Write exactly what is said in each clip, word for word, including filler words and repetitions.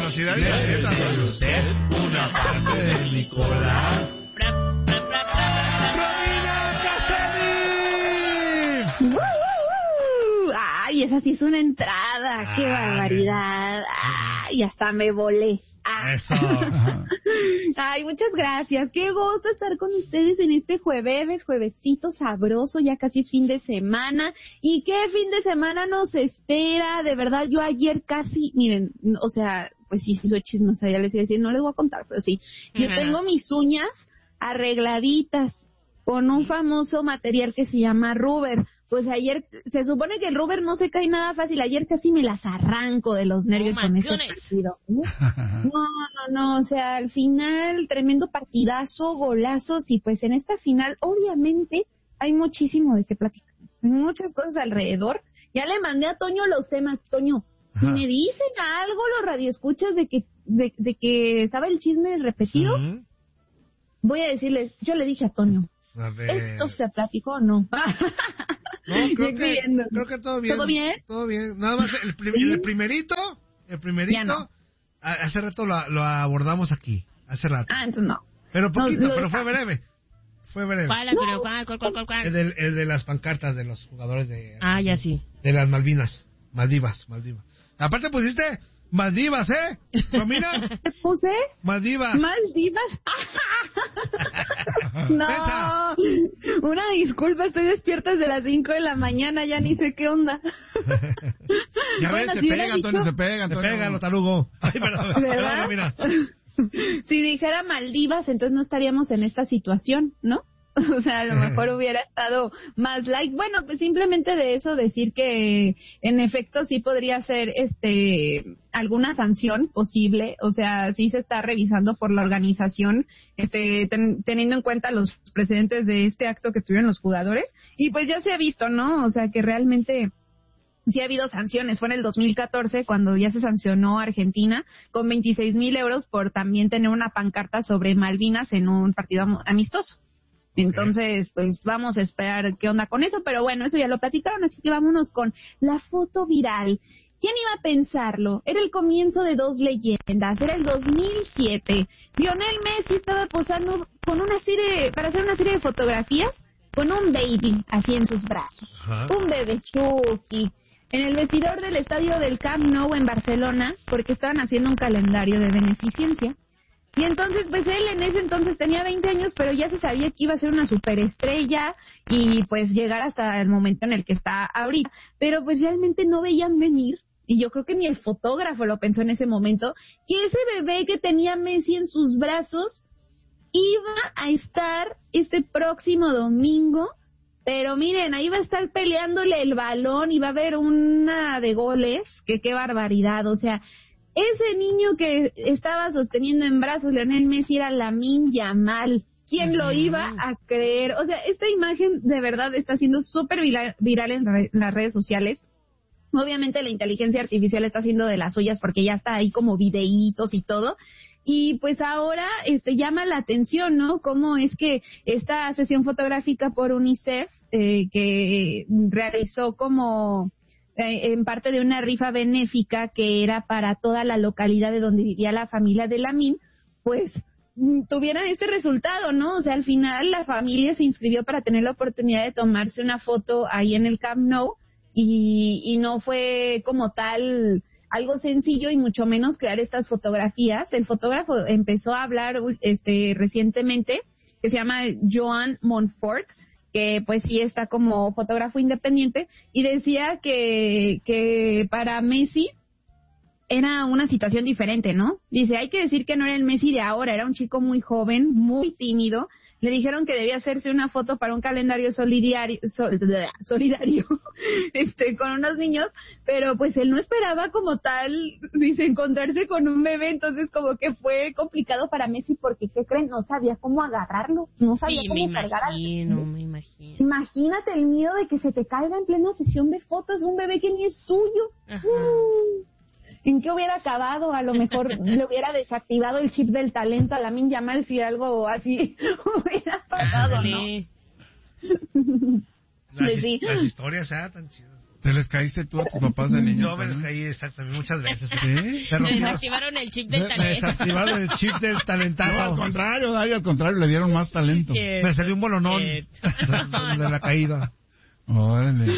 velocidad y la soy usted, una parte de Nicolás. ¡Romina Castelli! ¡Ay, esa sí es una entrada! ¡Qué barbaridad! ¡Ay, hasta me volé! Ah. Eso. Ay, muchas gracias. Qué gusto estar con ustedes en este jueves, juevesito sabroso, ya casi es fin de semana. ¿Y qué fin de semana nos espera? De verdad, yo ayer casi, miren, o sea, pues sí, sí soy chismosa, ya les iba a decir, no les voy a contar, pero sí. Yo uh-huh. tengo mis uñas arregladitas con un famoso material que se llama rubber. Pues ayer, se supone que el rubber no se cae nada fácil, ayer casi me las arranco de los nervios oh, con ese partido. No, no, no, o sea, al final, tremendo partidazo, golazos, y pues en esta final, obviamente, hay muchísimo de qué platicar, muchas cosas alrededor. Ya le mandé a Toño los temas, Toño, si me dicen algo los radioescuchas de que, de, de que estaba el chisme repetido, ¿sí? Voy a decirles, yo le dije a Toño, a ¿esto se platicó o no? No, creo que, creo que todo bien. ¿Todo bien? Todo bien. Nada más el, prim, el primerito, el primerito, no. hace rato lo, lo abordamos aquí, hace rato. Ah, entonces no. Pero poquito, no, pero fue breve. Fue breve. ¿Cuál, no. ¿Cuál, cuál, cuál, cuál? El, del, el de las pancartas de los jugadores de... Ah, ya sí. De las Malvinas, Maldivas, Maldivas. Aparte pusiste Maldivas, ¿eh? Romina. ¿Te puse? Maldivas. Maldivas. No, una disculpa, estoy despierta desde las cinco de la mañana, ya ni sé qué onda. Ya ves, bueno, se si pega, Antonio, dicho... se pega, Antonio. Se pega, lo tarugo. Ay, perdón, ¿verdad? Mira. Si dijera Maldivas, entonces no estaríamos en esta situación, ¿no? O sea, a lo mejor hubiera estado más light. Bueno, pues simplemente de eso decir que en efecto sí podría ser este alguna sanción posible. O sea, sí se está revisando por la organización, este ten, teniendo en cuenta los precedentes de este acto que tuvieron los jugadores. Y pues ya se ha visto, ¿no? O sea, que realmente sí ha habido sanciones. Fue en el dos mil catorce cuando ya se sancionó a Argentina con veintiséis mil euros por también tener una pancarta sobre Malvinas en un partido amistoso. Entonces, pues vamos a esperar qué onda con eso, pero bueno, eso ya lo platicaron, así que vámonos con la foto viral. ¿Quién iba a pensarlo? Era el comienzo de dos leyendas, era el dos mil siete. Lionel Messi estaba posando con una serie, para hacer una serie de fotografías con un baby así en sus brazos, ajá. Un bebé Chucky, en el vestidor del estadio del Camp Nou en Barcelona, porque estaban haciendo un calendario de beneficencia. Y entonces, pues él en ese entonces tenía veinte años, pero ya se sabía que iba a ser una superestrella y pues llegar hasta el momento en el que está ahorita. Pero pues realmente no veían venir, y yo creo que ni el fotógrafo lo pensó en ese momento, que ese bebé que tenía Messi en sus brazos iba a estar este próximo domingo. Pero miren, ahí va a estar peleándole el balón y va a haber una de goles, que qué barbaridad, o sea... Ese niño que estaba sosteniendo en brazos Lionel Messi era Lamine Yamal. ¿Quién lo iba a creer? O sea, esta imagen de verdad está siendo súper viral en re- las redes sociales. Obviamente la inteligencia artificial está haciendo de las suyas porque ya está ahí como videitos y todo. Y pues ahora este llama la atención, ¿no? Cómo es que esta sesión fotográfica por UNICEF, eh, que realizó como... en parte de una rifa benéfica que era para toda la localidad de donde vivía la familia de Lamine, pues tuvieran este resultado, ¿no? O sea, al final la familia se inscribió para tener la oportunidad de tomarse una foto ahí en el Camp Nou y, y no fue como tal algo sencillo y mucho menos crear estas fotografías. El fotógrafo empezó a hablar este recientemente, que se llama Joan Montfort, que pues sí está como fotógrafo independiente, y decía que, que para Messi era una situación diferente, ¿no? Dice, hay que decir que no era el Messi de ahora, era un chico muy joven, muy tímido. Le dijeron que debía hacerse una foto para un calendario solidario, sol, solidario este, con unos niños, pero pues él no esperaba como tal, dice, encontrarse con un bebé, entonces como que fue complicado para Messi porque, ¿qué creen? No sabía cómo agarrarlo, no sabía sí, cómo me cargar imagino, al me imagino. Imagínate el miedo de que se te caiga en plena sesión de fotos un bebé que ni es tuyo. Uh, ¿En qué hubiera acabado? A lo mejor le hubiera desactivado el chip del talento a Lamine Yamal si algo así hubiera pasado, ¿no? Las, sí. las historias, ¿eh? Tan chidas. ¿Te les caíste tú a tus papás de niño? Yo me les caí exactamente muchas veces. ¿Sí? Se desactivaron el chip del talento. Me desactivaron el chip del talentazo. No, al contrario, Dario, al contrario, le dieron más talento. Eh, Me salió un bolonón eh. de, de la caída. Órale.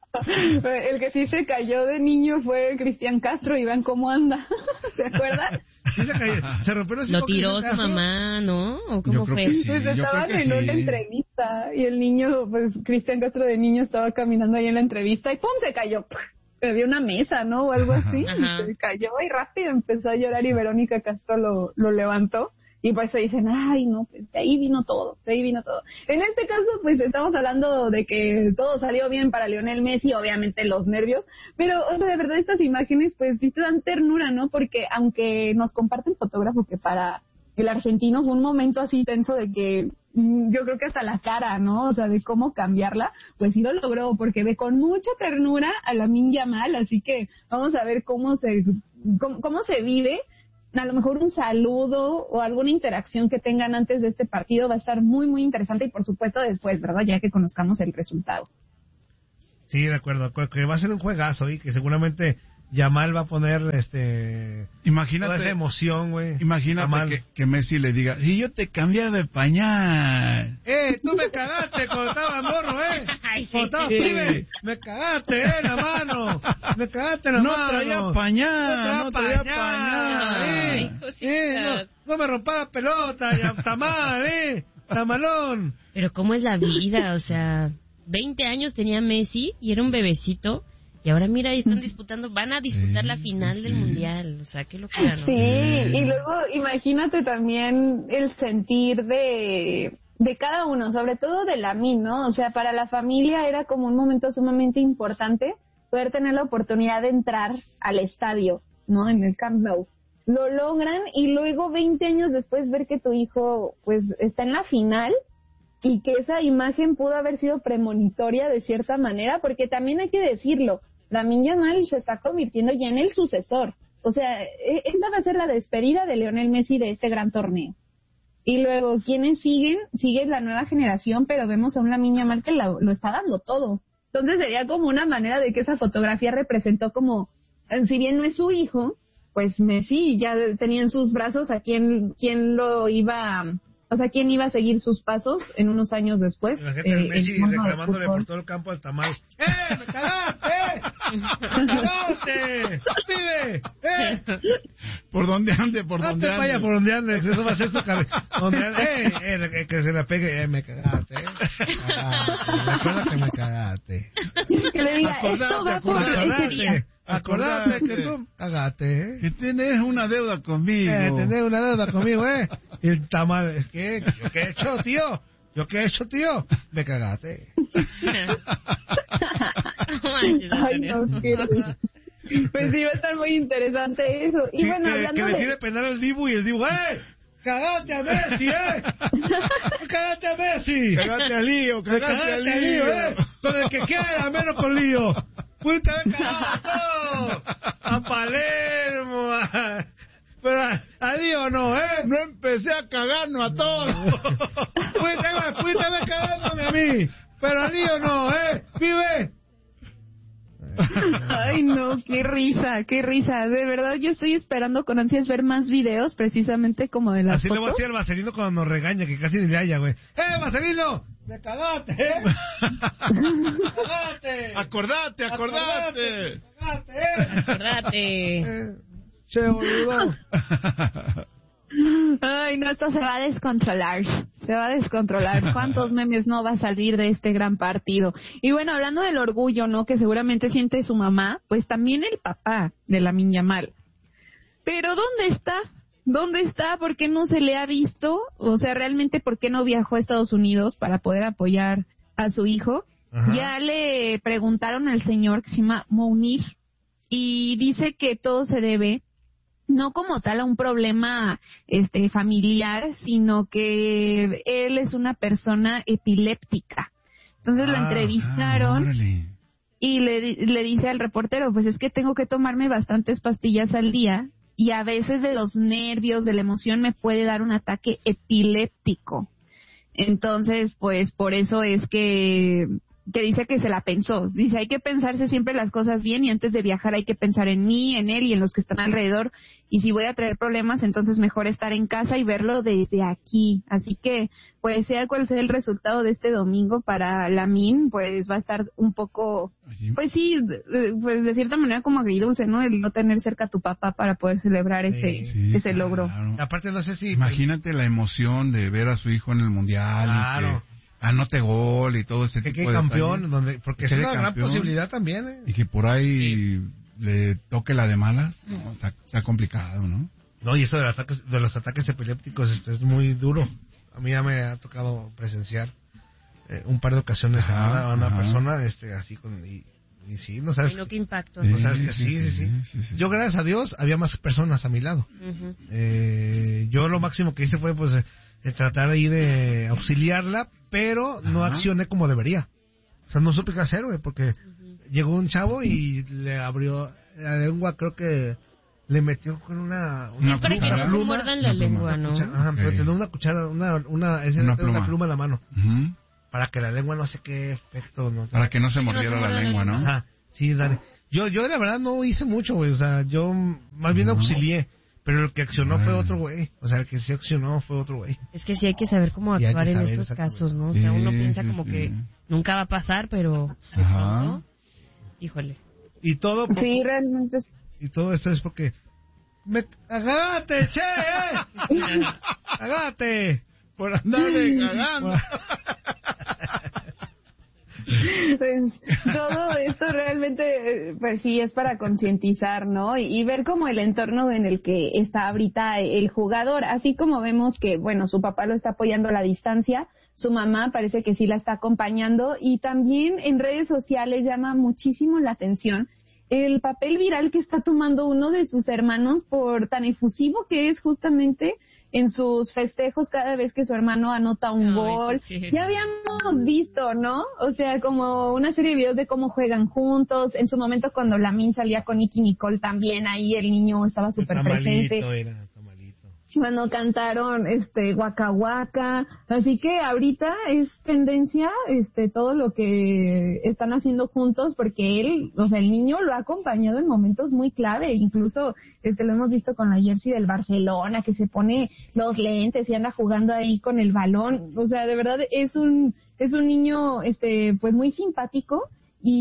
El que sí se cayó de niño fue Cristian Castro, y vean cómo anda. ¿Se acuerdan? Sí se cayó. Se rompió los Lo tiró su mamá, ¿no? ¿O cómo Yo creo fue? que sí. Pues yo estaban creo que en sí. una entrevista y el niño, pues Cristian Castro de niño estaba caminando ahí en la entrevista y ¡pum! Se cayó. Había una mesa, ¿no? O algo así. Ajá. Y se cayó y rápido empezó a llorar y Verónica Castro lo, lo levantó. Y pues se dicen, ay, no, pues de ahí vino todo, de ahí vino todo. En este caso, pues estamos hablando de que todo salió bien para Lionel Messi, obviamente los nervios, pero, o sea, de verdad estas imágenes, pues sí te dan ternura, ¿no? Porque aunque nos comparten fotógrafo que para el argentino fue un momento así tenso de que mm, yo creo que hasta la cara, ¿no? O sea, de cómo cambiarla, pues sí lo logró, porque ve con mucha ternura a Lamine Yamal, así que vamos a ver cómo se, cómo, cómo se vive. A lo mejor un saludo o alguna interacción que tengan antes de este partido va a estar muy, muy interesante y por supuesto después, ¿verdad? Ya que conozcamos el resultado. Sí, de acuerdo, que va a ser un juegazo y que seguramente Yamal va a poner este Imagínate, toda esa emoción, güey. Imagínate que, que Messi le diga, y yo te he cambiado de pañal. Eh, tú me cagaste cuando estaba morro, eh. Ay, sí. Cuando estaba Sí. pibe, me cagaste, eh, la mano. Me cagaste en la No mano. traía pañal, no traía pañal. Ay, eh. cositas. Eh, no, no me rompa la pelota, ya está mal, eh. Está malón. Pero cómo es la vida, o sea, veinte años tenía Messi y era un bebecito. Y ahora mira, ahí están disputando, van a disputar Sí, la final sí. del Mundial. O sea, qué locura, ¿no? Sí, y luego imagínate también el sentir de, de cada uno, sobre todo de Lamine, ¿no? O sea, para la familia era como un momento sumamente importante poder tener la oportunidad de entrar al estadio, ¿no? En el Camp Nou. Lo logran y luego veinte años después ver que tu hijo pues está en la final y que esa imagen pudo haber sido premonitoria de cierta manera, porque también hay que decirlo, Lamine Yamal se está convirtiendo ya en el sucesor. O sea, e- esta va a ser la despedida de Lionel Messi de este gran torneo. Y luego, ¿quiénes siguen? Sigue la nueva generación, pero vemos a un Lamine Yamal que lo, lo está dando todo. Entonces sería como una manera de que esa fotografía representó como, eh, si bien no es su hijo, pues Messi ya tenía en sus brazos a quien, quien lo iba, o sea, quién iba a seguir sus pasos en unos años después. La gente de eh, Messi en torno al reclamándole fútbol. por todo el campo al tamal. ¡Eh, me cagaste! ¡Me cagaste! ¡Pibe! ¡Eh! ¿Por dónde ande? ¿Por No dónde te vaya ande? por donde andes, eso va a ser tu cabeza. Donde ande, eh, eh, que se la pegue, eh, me cagaste, eh. Cagaste. Recuerda que me cagaste. Que le diga, Acordate, esto va por acordate. ese día. Acordate, acordate que Acordate. tú cagaste, eh. Que tienes una deuda conmigo. Eh, tenés una deuda conmigo, eh. Y el tamal, ¿qué? ¿Yo qué he hecho, tío? ¿Yo qué he hecho, tío? Me cagaste. Ay, no, qué risa. Pues sí, va a estar muy interesante eso. Y Sí, bueno, que, hablando que le de... tire penal al Dibu y el Dibu, ¡eh! ¡Cagaste a Messi, eh! ¡Cagaste a Messi! Cagaste a Lío, ¡Me cagaste a cagaste a Lío, Lío. eh! Con el que quiera, menos con Lío. ¡Fuiste a cagado! ¡A Palermo! A... Pero a, a Lío no, ¿eh? No empecé a cagarnos a todos. Fuiste, fuiste a ver cagándome a mí. Pero a Lío no, ¿eh? ¡Vive! Ay, no, qué risa, qué risa. De verdad, yo estoy esperando con ansias ver más videos, precisamente como de las Así le voy a fotos. decir al Vaselino cuando nos regaña, que casi ni le haya, güey. ¡Eh, Vaselino! ¡Me cagaste, eh! ¡Me cagaste! Acordate, acordate. ¡Me cagaste, eh! Acordate. Eh, Che, boludo. Ay, no, esto se va a descontrolar, se va a descontrolar. ¿Cuántos memes no va a salir de este gran partido? Y bueno, hablando del orgullo, ¿no? Que seguramente siente su mamá, pues también el papá de Lamine Yamal. Pero ¿dónde está? ¿Dónde está? ¿Por qué no se le ha visto? O sea, realmente, ¿por qué no viajó a Estados Unidos para poder apoyar a su hijo? Ajá. Ya le preguntaron al señor que se llama Mounir y dice que todo se debe no como tal a un problema este familiar, sino que él es una persona epiléptica. Entonces la Ah, entrevistaron Ah, órale. y le, di- le dice al reportero, pues es que tengo que tomarme bastantes pastillas al día y a veces de los nervios, de la emoción me puede dar un ataque epiléptico. Entonces, pues por eso es que que dice que se la pensó. Dice, hay que pensarse siempre las cosas bien y antes de viajar hay que pensar en mí, en él y en los que están alrededor. Y si voy a traer problemas, entonces mejor estar en casa y verlo desde aquí. Así que, pues sea cual sea el resultado de este domingo para Lamine, pues va a estar un poco, pues sí, pues de cierta manera como agridulce, ¿no? El no tener cerca a tu papá para poder celebrar ese, sí, ese claro. logro. Aparte, no sé si... Imagínate la emoción de ver a su hijo en el Mundial. Claro. Y que anote gol y todo ese que tipo quede de campeón, detalles. donde, porque es Quede una gran campeón. posibilidad también, ¿eh? Y que por ahí le toque la de malas, no, está, está complicado, ¿no? No, y eso de los ataques, de los ataques epilépticos este, es muy duro. A mí ya me ha tocado presenciar eh, un par de ocasiones Ajá, a una, a una ajá. persona este, así con... Y, y sí, no sabes... Y no, qué impacto. Sí. No sabes que sí, sí, sí, sí, sí. Yo, gracias a Dios, había más personas a mi lado. Ujú. Eh, yo lo máximo que hice fue, pues, eh, tratar ahí de auxiliarla, pero no Ajá. accioné como debería. O sea, no supe qué hacer, güey, porque Ujú. llegó un chavo y le abrió la lengua, creo que le metió con una... Una Para que pluma, no se ¿verdad? muerdan la Una pluma. lengua, ¿no? Cuchara- Ajá, pero Ok. tenía una cuchara, una, una, ese Una una pluma. pluma. pluma en la mano, Ujú. para que la lengua no sé qué efecto, no. Para que no se no se mordiera la muerda la lengua, ¿no? lengua. Ajá, sí, dale. Yo, yo la verdad no hice mucho, güey, o sea, yo más bien No. auxilié, pero el que accionó fue Órale. otro güey, o sea, el que sí accionó fue otro güey. Es que sí hay que saber cómo Y hay que actuar en saber, estos exactamente. casos, ¿no? O sea, uno Sí, piensa sí, como sí. que nunca va a pasar, pero de Ajá. pronto, híjole. Y todo, por- Sí, realmente es... y todo esto es porque... Me... ¡Agárrate, che! eh! ¡Agárrate! Por andarle cagando. Pues, todo esto realmente, eh, pues sí, es para concientizar, ¿no? Y, y ver como el entorno en el que está ahorita el jugador, así como vemos que, bueno, su papá lo está apoyando a la distancia, su mamá parece que sí la está acompañando, y también en redes sociales llama muchísimo la atención el papel viral que está tomando uno de sus hermanos por tan efusivo que es justamente en sus festejos cada vez que su hermano anota un Ay, gol. sí, sí. Ya habíamos visto, ¿no? O sea, como una serie de videos de cómo juegan juntos. En su momento cuando Lamine salía con Nicky Nicole también, ahí el niño estaba súper presente. Era, tamalito. Cuando cantaron este Waka Waka, así que ahorita es tendencia este todo lo que están haciendo juntos, porque él, o sea, el niño lo ha acompañado en momentos muy clave, incluso este lo hemos visto con la jersey del Barcelona, que se pone los lentes y anda jugando ahí con el balón. O sea, de verdad es un es un niño este pues muy simpático.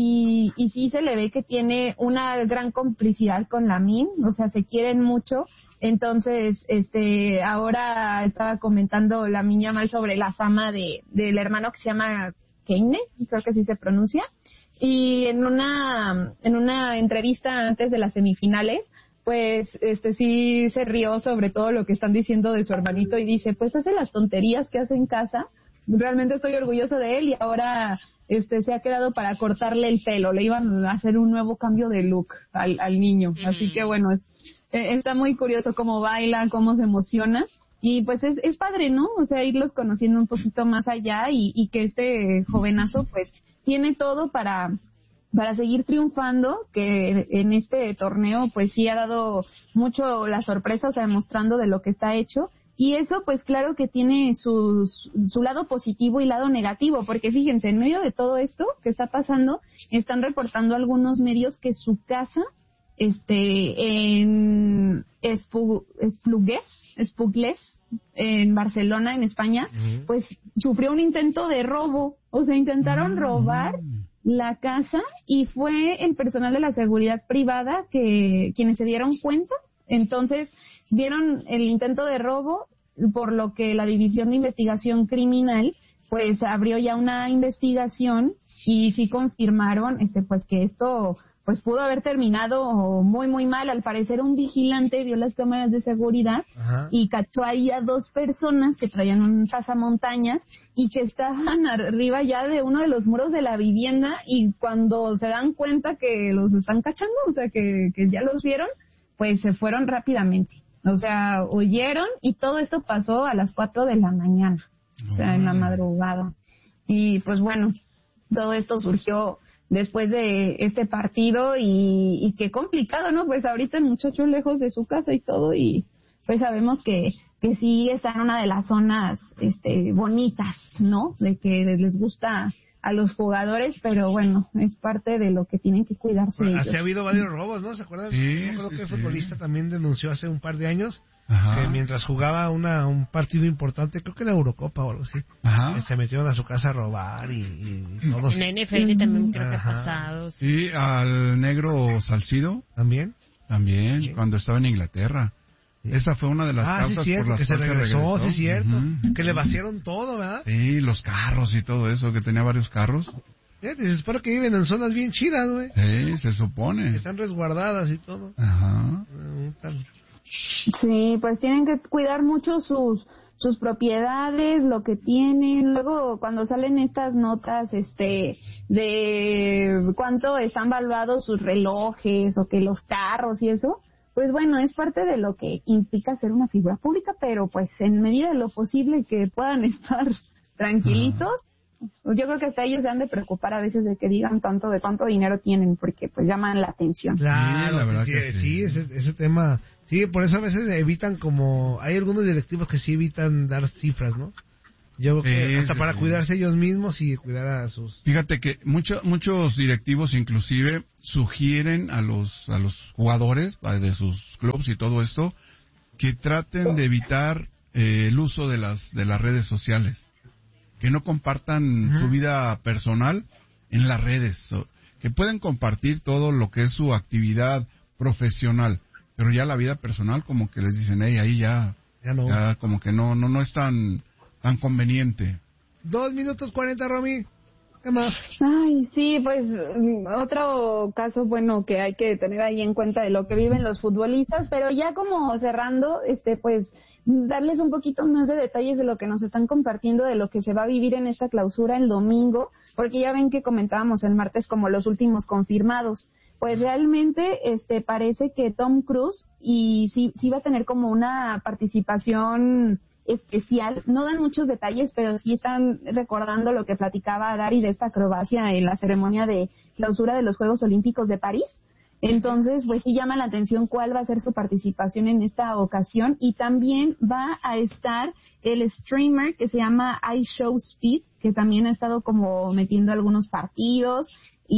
Y, y sí se le ve que tiene una gran complicidad con Lamine, o sea, se quieren mucho. Entonces, este, ahora estaba comentando Lamine Yamal sobre la fama de, del hermano que se llama Kane, creo que así se pronuncia. Y en una, en una entrevista antes de las semifinales, pues, este, sí se rió sobre todo lo que están diciendo de su hermanito y dice, pues hace las tonterías que hace en casa. Realmente estoy orgulloso de él y ahora este se ha quedado para cortarle el pelo. Le iban a hacer un nuevo cambio de look al, al niño. Mm. Así que bueno, es, eh, está muy curioso cómo baila, cómo se emociona. Y pues es, es padre, ¿no? O sea, irlos conociendo un poquito más allá y, y que este jovenazo pues tiene todo para para seguir triunfando, que en este torneo pues sí ha dado mucho la sorpresa, o sea, demostrando de lo que está hecho. Y eso, pues claro que tiene su, su lado positivo y lado negativo, porque fíjense, en medio de todo esto que está pasando, están reportando algunos medios que su casa, este, en Espu, Esplugués, Esplugués, en Barcelona, en España, uh-huh. pues sufrió un intento de robo, o sea, intentaron uh-huh. robar la casa y fue el personal de la seguridad privada que quienes se dieron cuenta. Entonces, vieron el intento de robo, por lo que la División de Investigación Criminal, pues, abrió ya una investigación y sí confirmaron, este, pues, que esto, pues, pudo haber terminado muy, muy mal. Al parecer, un vigilante vio las cámaras de seguridad Ajá. y cachó ahí a dos personas que traían un pasamontañas y que estaban arriba ya de uno de los muros de la vivienda, y cuando se dan cuenta que los están cachando, o sea, que, que ya los vieron, pues se fueron rápidamente, o sea, huyeron, y todo esto pasó a las cuatro de la mañana, o sea, en la madrugada. Y pues bueno, todo esto surgió después de este partido, y, y qué complicado, ¿no? Pues ahorita el muchacho lejos de su casa y todo, y pues sabemos que que sí está en una de las zonas este bonitas, ¿no? De que les gusta a los jugadores, pero bueno, es parte de lo que tienen que cuidarse Bueno, ellos. ha habido varios robos, ¿no? ¿Se acuerdan? Sí, Yo creo sí, que el sí. futbolista también denunció hace un par de años Ajá. que mientras jugaba una un partido importante, creo que en la Eurocopa o algo así, Ajá. que se metieron a su casa a robar y, y, y todos En la N F L también creo que ha Ajá. pasado. sí. Sí, al negro Salcido también. también, Sí. cuando estaba en Inglaterra. Esa fue una de las Ah, sí, causas cierto, por las que se cuales regresó, sí, cierto. Ujú. Que le vaciaron todo, ¿verdad? Sí, los carros y todo eso, que tenía varios carros. Fíjate, se espero que viven en zonas bien chidas, güey. Sí, se Que supone. están resguardadas y todo. Ajá. Eh, tan- Sí, pues tienen que cuidar mucho sus sus propiedades, lo que tienen. Luego, cuando salen estas notas, este, de cuánto están valuados sus relojes o que los carros y eso, pues bueno, es parte de lo que implica ser una figura pública, pero pues en medida de lo posible que puedan estar tranquilitos. Yo creo que hasta ellos se han de preocupar a veces de que digan tanto de cuánto dinero tienen, porque pues llaman la atención. Claro, Sí, la verdad sí, que sí, sí. ese, ese tema. Sí, por eso a veces evitan como... Hay algunos directivos que sí evitan dar cifras, ¿no? Yo creo que Sí, hasta sí, para sí. cuidarse ellos mismos y cuidar a sus... Fíjate que mucho- muchos directivos inclusive sugieren a los a los jugadores eh, de sus clubes y todo esto que traten de evitar eh, el uso de las de las redes sociales, que no compartan Ujú. su vida personal en las redes, so- que pueden compartir todo lo que es su actividad profesional, pero ya la vida personal como que les dicen, hey, ahí ya Ya no. ya como que no no no es tan tan conveniente. Dos minutos cuarenta, Romy. ¿Qué más? Ay, sí, pues mm, otro caso bueno que hay que tener ahí en cuenta de lo que viven los futbolistas, pero ya como cerrando, este, pues darles un poquito más de detalles de lo que nos están compartiendo, de lo que se va a vivir en esta clausura el domingo, porque ya ven que comentábamos el martes como los últimos confirmados. Pues realmente, este, parece que Tom Cruise y sí, sí va a tener como una participación especial. No dan muchos detalles, pero sí están recordando lo que platicaba Dari de esta acrobacia en la ceremonia de clausura de los Juegos Olímpicos de París. Entonces, pues sí llama la atención cuál va a ser su participación en esta ocasión. Y también va a estar el streamer que se llama iShowSpeed, que también ha estado como metiendo algunos partidos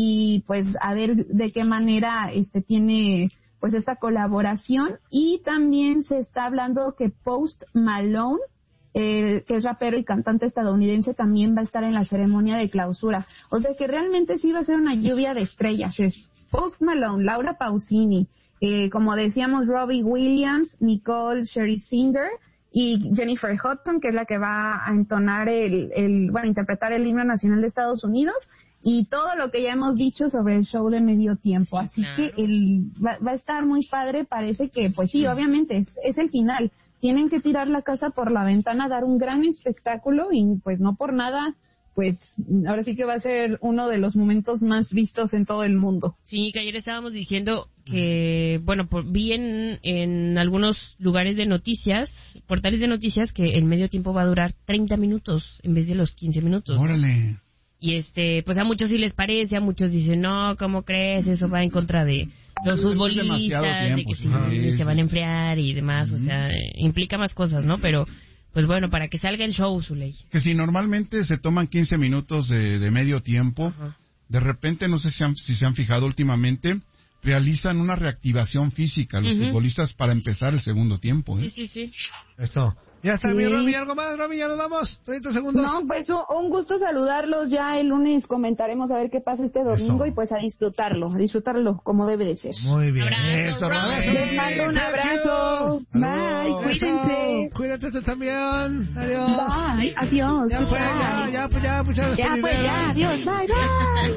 y pues a ver de qué manera este tiene pues esta colaboración. Y también se está hablando que Post Malone, eh, que es rapero y cantante estadounidense, también va a estar en la ceremonia de clausura. O sea que realmente sí va a ser una lluvia de estrellas. Es Post Malone, Laura Pausini, eh, como decíamos, Robbie Williams, Nicole Scherzinger y Jennifer Hudson, que es la que va a entonar el, el, bueno, interpretar el himno nacional de Estados Unidos. Y todo lo que ya hemos dicho sobre el show de medio tiempo. Sí, Así claro. que el, va, va a estar muy padre. Parece que, pues sí, obviamente es, es el final. Tienen que tirar la casa por la ventana, dar un gran espectáculo y pues no por nada, pues ahora sí que va a ser uno de los momentos más vistos en todo el mundo. Sí, que ayer estábamos diciendo que, bueno, por, vi en, en algunos lugares de noticias, portales de noticias, que el medio tiempo va a durar treinta minutos en vez de los quince minutos. ¿no? Órale. Y este, pues a muchos sí les parece, a muchos dicen, no, ¿cómo crees? Eso va en contra de los Es futbolistas, demasiado de tiempo, que sí, sí, sí, se van a sí. enfriar y demás, o sea, eh, implica más cosas, ¿no? Pero, pues bueno, para que salga el show, su ley. Que si normalmente se toman quince minutos de, de medio tiempo, Ajá. de repente, no sé si, han- si se han fijado últimamente, realizan una reactivación física los Ujú. futbolistas para empezar el segundo tiempo. ¿eh? Sí, sí, sí. Eso. Ya está, Sí. mi Romy. ¿Algo más, Romy? Ya nos vamos. treinta segundos. No, pues un, un gusto saludarlos. Ya el lunes comentaremos a ver qué pasa este domingo Eso. y pues a disfrutarlo, a disfrutarlo como debe de ser. Muy bien. Abrazo, Eso, Romy. Romy. Les mando un Thank abrazo. you. Bye, Eso. cuídense. Cuídate tú también. Adiós. Bye, adiós. Ya fue, ya, ya, pues ya, muchas Ya, pues ya, adiós, bye, bye.